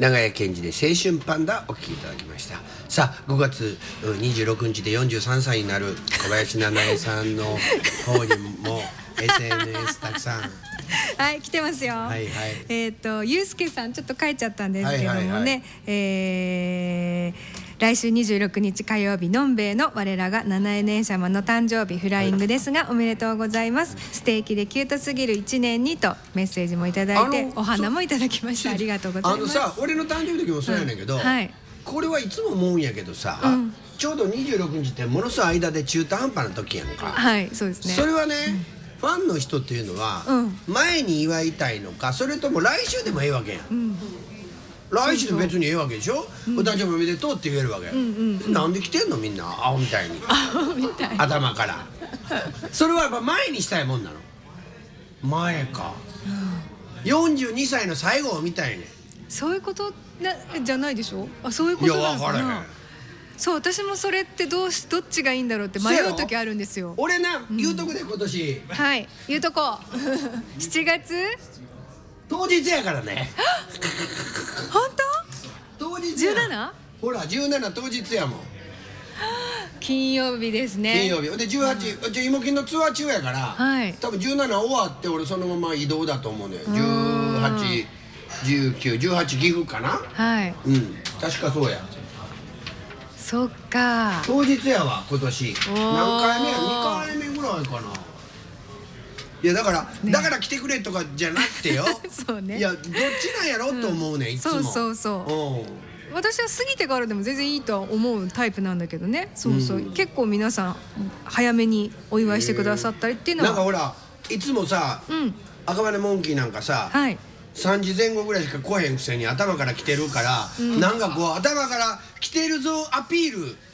長屋健二で青春パンダお聞きいただきました。さあ5月26日で43歳になる小林七重さんの方にもSNS たくさんはい、来てますよ。 はいはい。 ゆうすけさんちょっと書いちゃったんですけどもね、 はいはいはい来週26日火曜日のんべえの我らが七重姉様の誕生日フライングですが、おめでとうございます。素敵でキュートすぎる1年にとメッセージもいただいて、お花もいただきました。ありがとうございます。 さ、俺の誕生日の時もそうやねんけど、 はい、 これはいつも思うんやけどさ、ちょうど26日ってものすごい間で中途半端な時やんか。 はい、そうですね。 それはね、ファンの人っていうのは、前に祝いたいのか、それとも来週でもええわけやん。来週でも別にええわけでしょ。お誕生日おめでとうって言えるわけ。なんで来てんのみんなアホみたいに。頭から。それはやっぱ前にしたいもんなの。前か。42歳の最後を見たいね。 そういうことじゃないでしょ。あ、そういうことなのかな。いや、分からへん。そう、私もそれってどっちがいいんだろうって迷う時あるんですよ。 俺な、言うとくで今年。 はい、言うとこ。7月当日やからね。 本当？当日や。17？ ほら17当日やもん。 金曜日ですね。 金曜日で18、芋金のツアー中やから、多分17終わって俺そのまま移動だと思うね。18、19、18岐阜かな。 はい。 確かそうや。 そっか。 当日やわ今年。何回目や？2回目ぐらいかな。いやだから来てくれとかじゃなくてよ。 そうね。 いやどっちなんやろと思うね、いつも。 そう。私は過ぎてからでも全然いいとは思うタイプなんだけどね。そうそう。結構皆さん早めにお祝いしてくださったりっていうのは。 なんかほらいつもさ、赤羽モンキーなんかさ、3時前後ぐらいしか来へんくせに頭から来てるから、なんかこう頭から来てるぞアピール